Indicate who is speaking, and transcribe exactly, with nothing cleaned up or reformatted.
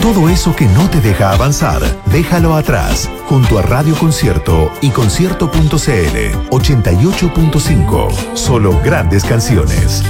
Speaker 1: Todo eso que no te deja avanzar, déjalo atrás, junto a Radio Concierto y concierto punto c l. ochenta y ocho punto cinco. Solo grandes canciones.